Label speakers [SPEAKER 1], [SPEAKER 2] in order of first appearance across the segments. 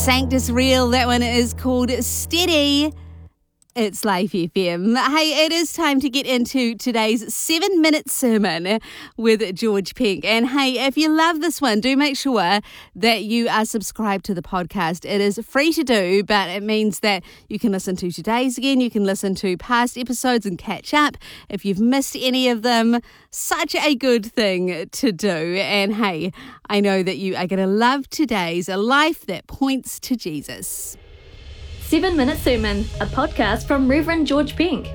[SPEAKER 1] Sanctus Real, that one is called Steady. It's Life FM. Hey, it is time to get into today's 7-minute sermon with George Pink. And hey, if you love this one, do make sure that you are subscribed to the podcast. It is free to do, but it means that you can listen to today's again. You can listen to past episodes and catch up if you've missed any of them. Such a good thing to do. And hey, I know that you are going to love today's A Life That Points to Jesus.
[SPEAKER 2] 7-Minute Sermon, a podcast from Reverend George Pink.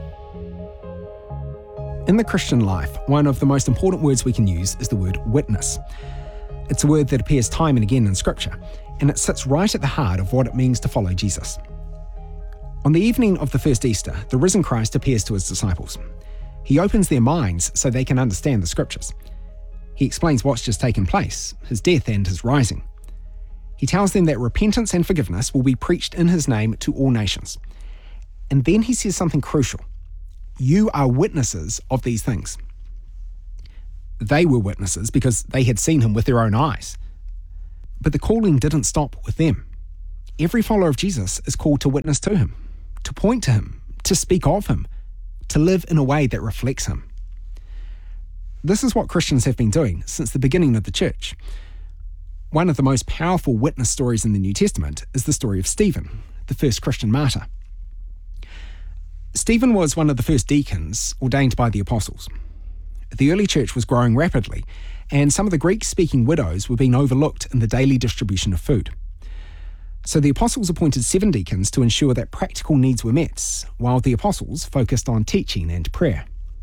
[SPEAKER 3] In the Christian life, one of the most important words we can use is the word witness. It's a word that appears time and again in Scripture, and it sits right at the heart of what it means to follow Jesus. On the evening of the first Easter, the risen Christ appears to his disciples. He opens their minds so they can understand the Scriptures. He explains what's just taken place, his death and his rising. He tells them that repentance and forgiveness will be preached in his name to all nations. And then he says something crucial. You are witnesses of these things. They were witnesses because they had seen him with their own eyes. But the calling didn't stop with them. Every follower of Jesus is called to witness to him, to point to him, to speak of him, to live in a way that reflects him. This is what Christians have been doing since the beginning of the church. One of the most powerful witness stories in the New Testament is the story of Stephen, the first Christian martyr. Stephen was one of the first deacons ordained by the apostles. The early church was growing rapidly, and some of the Greek-speaking widows were being overlooked in the daily distribution of food. So the apostles appointed 7 deacons to ensure that practical needs were met, while the apostles focused on teaching and prayer.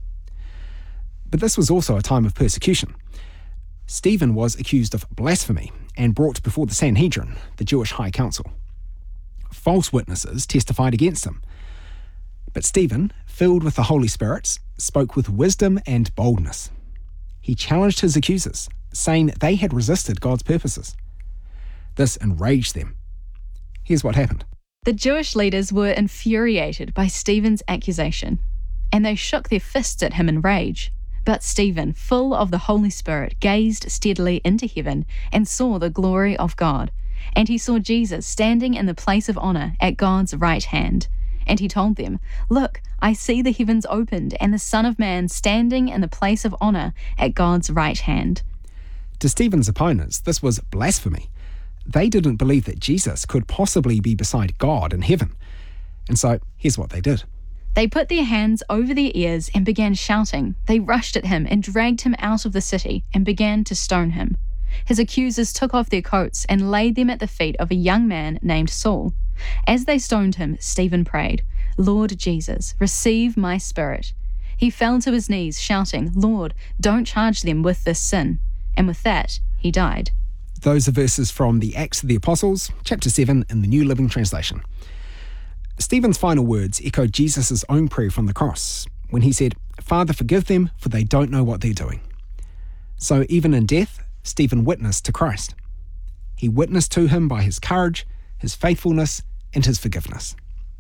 [SPEAKER 3] But this was also a time of persecution. Stephen was accused of blasphemy and brought before the Sanhedrin, the Jewish High Council. False witnesses testified against him. But Stephen, filled with the Holy Spirit, spoke with wisdom and boldness. He challenged his accusers, saying they had resisted God's purposes. This enraged them. Here's what happened.
[SPEAKER 4] The Jewish leaders were infuriated by Stephen's accusation, and they shook their fists at him in rage. But Stephen, full of the Holy Spirit, gazed steadily into heaven and saw the glory of God. And he saw Jesus standing in the place of honor at God's right hand. And he told them, "Look, I see the heavens opened and the Son of Man standing in the place of honor at God's right hand."
[SPEAKER 3] To Stephen's opponents, this was blasphemy. They didn't believe that Jesus could possibly be beside God in heaven. And so here's what they did.
[SPEAKER 4] They put their hands over their ears and began shouting. They rushed at him and dragged him out of the city and began to stone him. His accusers took off their coats and laid them at the feet of a young man named Saul. As they stoned him, Stephen prayed, "Lord Jesus, receive my spirit." He fell to his knees, shouting, "Lord, don't charge them with this sin." And with that, he died.
[SPEAKER 3] Those are verses from the Acts of the Apostles, chapter 7 in the New Living Translation. Stephen's final words echoed Jesus' own prayer from the cross when he said, "Father, forgive them, for they don't know what they're doing." So even in death, Stephen witnessed to Christ. He witnessed to him by his courage, his faithfulness, and his forgiveness.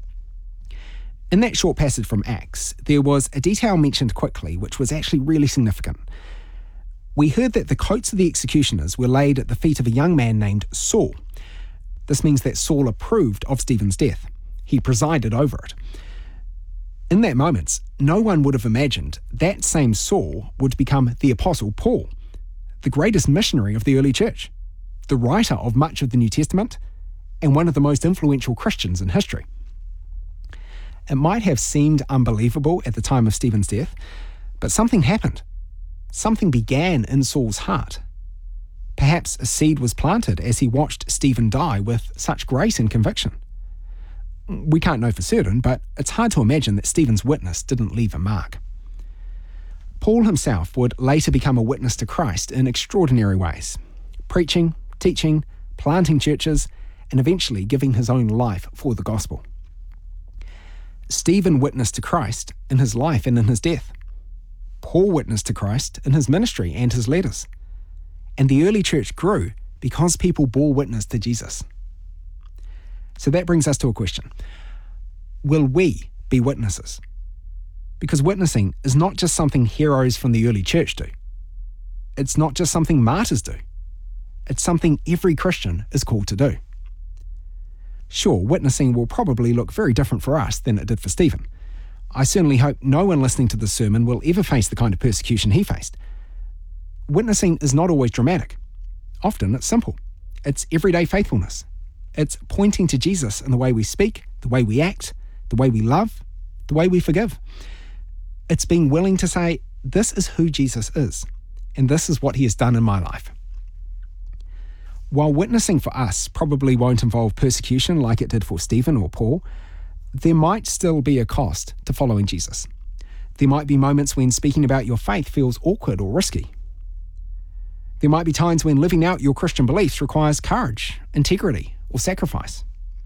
[SPEAKER 3] In that short passage from Acts, there was a detail mentioned quickly which was actually really significant. We heard that the coats of the executioners were laid at the feet of a young man named Saul. This means that Saul approved of Stephen's death. He presided over it. In that moment, no one would have imagined that same Saul would become the Apostle Paul, the greatest missionary of the early church, the writer of much of the New Testament, and one of the most influential Christians in history. It might have seemed unbelievable at the time of Stephen's death, but something happened. Something began in Saul's heart. Perhaps a seed was planted as he watched Stephen die with such grace and conviction. We can't know for certain, but it's hard to imagine that Stephen's witness didn't leave a mark. Paul himself would later become a witness to Christ in extraordinary ways, preaching, teaching, planting churches, and eventually giving his own life for the gospel. Stephen witnessed to Christ in his life and in his death. Paul witnessed to Christ in his ministry and his letters. And the early church grew because people bore witness to Jesus. So that brings us to a question. Will we be witnesses? Because witnessing is not just something heroes from the early church do. It's not just something martyrs do. It's something every Christian is called to do. Sure, witnessing will probably look very different for us than it did for Stephen. I certainly hope no one listening to this sermon will ever face the kind of persecution he faced. Witnessing is not always dramatic. Often it's simple. It's everyday faithfulness. It's pointing to Jesus in the way we speak, the way we act, the way we love, the way we forgive. It's being willing to say, this is who Jesus is, and this is what he has done in my life. While witnessing for us probably won't involve persecution like it did for Stephen or Paul, there might still be a cost to following Jesus. There might be moments when speaking about your faith feels awkward or risky. There might be times when living out your Christian beliefs requires courage, integrity, or sacrifice.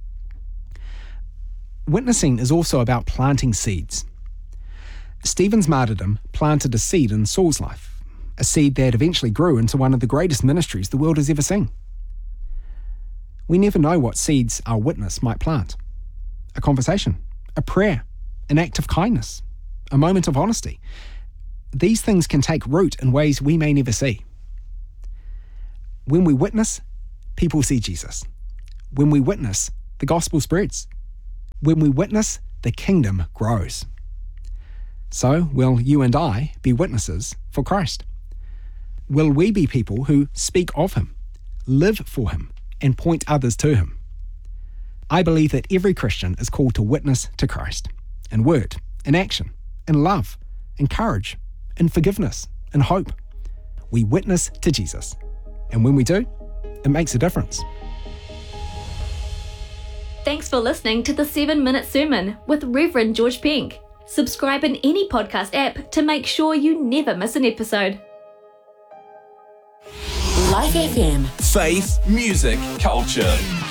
[SPEAKER 3] Witnessing is also about planting seeds. Stephen's martyrdom planted a seed in Saul's life, a seed that eventually grew into one of the greatest ministries the world has ever seen. We never know what seeds our witness might plant. A conversation, a prayer, an act of kindness, a moment of honesty. These things can take root in ways we may never see. When we witness, people see Jesus. When we witness, the gospel spreads. When we witness, the kingdom grows. So will you and I be witnesses for Christ? Will we be people who speak of him, live for him, and point others to him? I believe that every Christian is called to witness to Christ, in word, in action, in love, in courage, in forgiveness, in hope. We witness to Jesus, and when we do, it makes a difference.
[SPEAKER 2] Thanks for listening to the 7-Minute Sermon with Reverend George Pink. Subscribe in any podcast app to make sure you never miss an episode.
[SPEAKER 5] Life FM.
[SPEAKER 6] Faith, music, culture.